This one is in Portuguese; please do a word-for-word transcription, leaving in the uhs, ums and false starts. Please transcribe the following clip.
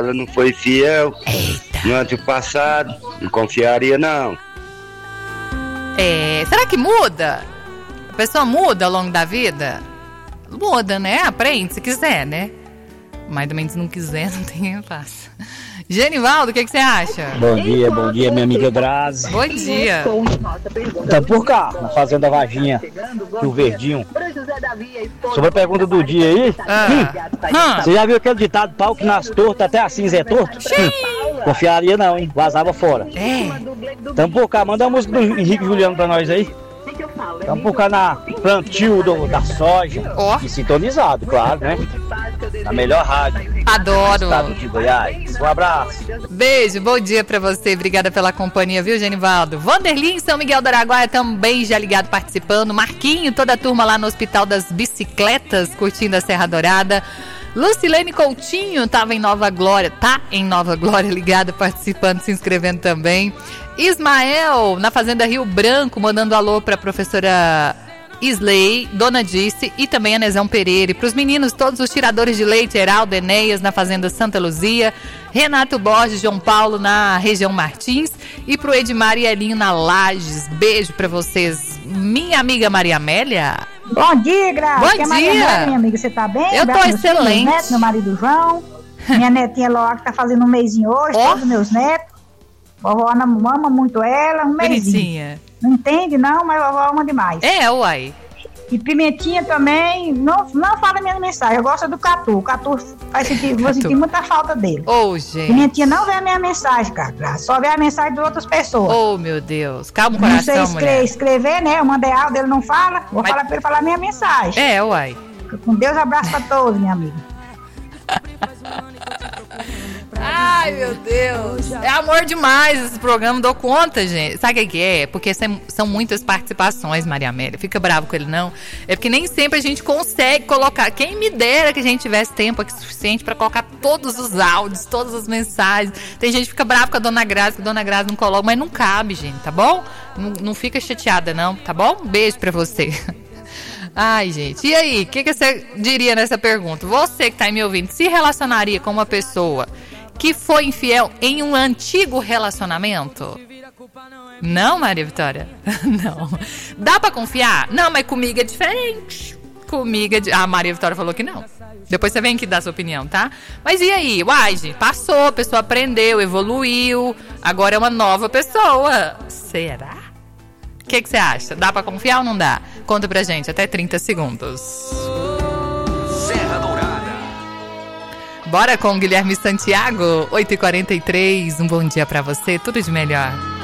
ela não foi fiel. Eita. No ano passado, não confiaria não. É, será que muda? A pessoa muda ao longo da vida? Muda, né? Aprende se quiser, né? Mas também se não quiser, não tem quem faça. Genivaldo, o que, que você acha? Bom dia, bom dia, minha amiga Grazi. Bom dia. Tá por cá, na Fazenda Varginha, Rio Verdinho. Sobre a pergunta do dia aí, Ah. hum, você já viu aquele ditado, pau que nasce torto, até a cinza é torto? Hum, confiaria não, hein? Vazava fora. É. Tamo por cá, manda a música do Henrique Juliano pra nós aí. Tamo por cá na plantio do, da soja. Ó. E sintonizado, claro, né? Na melhor rádio. Adoro. Estado de Goiás. Um abraço. Beijo, bom dia pra você. Obrigada pela companhia, viu, Genivaldo? Vanderlin em São Miguel do Araguaia também já ligado participando. Marquinho, toda a turma lá no Hospital das Bicicletas, curtindo a Serra Dourada. Lucilene Coutinho tava em Nova Glória, tá em Nova Glória, ligada, participando, se inscrevendo também. Ismael, na Fazenda Rio Branco, mandando alô pra professora Isley, Dona Dice e também a Nezão Pereira. E pros meninos, todos os tiradores de leite, Heraldo, Enéas, na Fazenda Santa Luzia. Renato Borges, João Paulo, na região Martins. E pro Edmar e Elinho, na Lages. Beijo pra vocês. Minha amiga Maria Amélia. Bom dia, Graça. Bom que é Maria dia. Amélia, minha amiga, você tá bem? Eu tô Abraço meus filhos, excelente. Meus netos, meu marido João. Minha netinha Loa, que tá fazendo um mêsinho hoje, Ó. todos meus netos. Vovó Ana ama muito ela, um mêsinho. Bonitinha. Não entende não, mas vovó ama demais. É, uai. E Pimentinha também, não, não fala minha mensagem, eu gosto do Catu. O Catu faz sentir, vou Catu. sentir muita falta dele. Ô, gente. Pimentinha não vê a minha mensagem, cara, só vê a mensagem de outras pessoas. Oh, meu Deus. Calma o não sei coração, escre- mulher. escrever, né? Eu mandei áudio, ele não fala. Vou Mas- falar pra ele falar minha mensagem. É, uai. Com Deus, abraço pra todos, minha amiga. Ai, meu Deus. É amor demais esse programa, dou conta, gente. Sabe o que que é? Porque são são muitas participações, Maria Amélia. Fica bravo com ele, não. É porque nem sempre a gente consegue colocar. Quem me dera que a gente tivesse tempo aqui suficiente pra colocar todos os áudios, todas as mensagens. Tem gente que fica brava com a Dona Graça, que a Dona Graça não coloca, mas não cabe, gente, tá bom? Não, não fica chateada, não, tá bom? Beijo pra você. Ai, gente. E aí, o que, que você diria nessa pergunta? Você que tá aí me ouvindo, se relacionaria com uma pessoa que foi infiel em um antigo relacionamento? Não, Maria Vitória? Não. Dá pra confiar? Não, mas comigo é diferente. Comigo é... Di... Ah, a Maria Vitória falou que não. Depois você vem aqui dar sua opinião, tá? Mas e aí? Uai, gente, passou, a pessoa aprendeu, evoluiu. Agora é uma nova pessoa. Será? O que que você acha? Dá pra confiar ou não dá? Conta pra gente, até trinta segundos. Serra Dourada. Bora com o Guilherme Santiago, oito e quarenta e três. Um bom dia pra você, tudo de melhor.